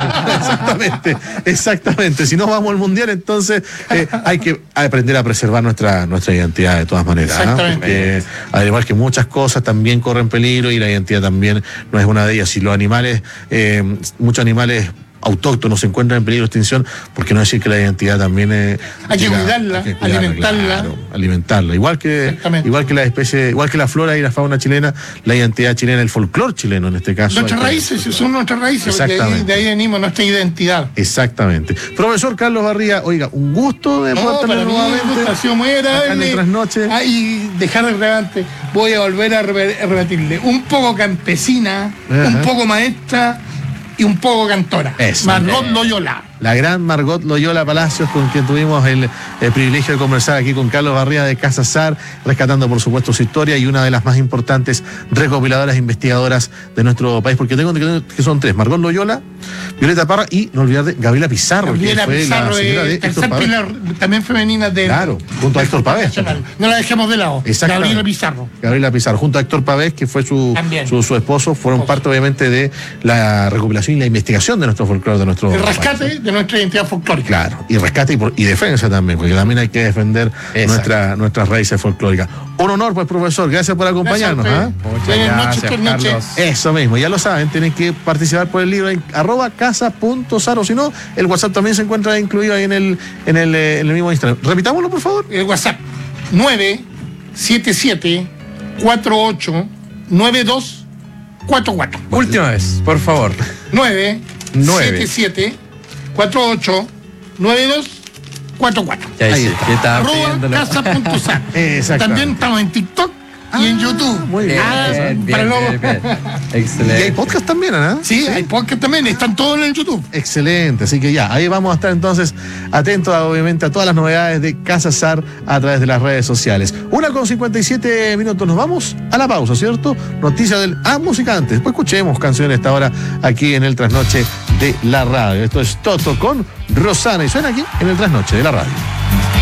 Exactamente. Si no vamos al mundial, entonces hay que aprender a preservar nuestra identidad de todas maneras. Porque al igual que muchas cosas también corren peligro y la identidad también no es una de ellas. Si los animales, muchos animales autóctonos se encuentran en peligro de extinción, porque no decir que la identidad también hay que cuidarla, alimentarla. Claro, alimentarla. Igual que la especie, igual que la flora y la fauna chilena, la identidad chilena, el folclore chileno en este caso. Nuestras raíces, son nuestras raíces, de ahí venimos nuestra identidad. Exactamente. Profesor Carlos Barría, oiga, un gusto de poder tenerlo nuevamente. Ha sido muy agradable. En Trasnoche. Y dejar de relevante, voy a volver a repetirle, un poco campesina, un poco maestra y un poco cantora. Margot Loyola. La gran Margot Loyola Palacios, con quien tuvimos el privilegio de conversar aquí con Carlos Barría de Casa Sar, rescatando por supuesto su historia y una de las más importantes recopiladoras e investigadoras de nuestro país, porque tengo que son tres: Margot Loyola, Violeta Parra y, no olvidar, de Gabriela Pizarro, Gabriela que fue Pizarro, la señora de Héctor Pavés. También femenina de... Claro, junto a Héctor Pavés. No la dejemos de lado. Gabriela Pizarro. Gabriela Pizarro, junto a Héctor Pavés, que fue su esposo, fueron parte obviamente de la recopilación y la investigación de nuestro folclore, de nuestro el rescate país, de nuestra identidad folclórica. Claro, y rescate y defensa también, porque también hay que defender nuestras raíces folclóricas. Un honor, pues, profesor, gracias por acompañarnos. Muchas gracias, Carlos. Eso mismo, ya lo saben, tienen que participar por el libro en @casa.sar, o si no, el WhatsApp también se encuentra incluido ahí en el mismo Instagram. Repitámoslo, por favor. El WhatsApp 977-489244. Última vez, por favor. 977-489244. Ahí está. @casa.sar. También estamos en TikTok y en YouTube. Muy bien. Bien. Excelente. Y hay podcast también, ¿no? Sí, hay podcast también, están todos en el YouTube. Excelente, así que ya, ahí vamos a estar entonces atentos obviamente a todas las novedades de Casa Sar a través de las redes sociales. 1:57, nos vamos a la pausa, ¿cierto? Noticias del... música antes, después escuchemos canciones a esta hora aquí en el Trasnoche de la Radio. Esto es Toto con Rosana y suena aquí en el Trasnoche de la Radio.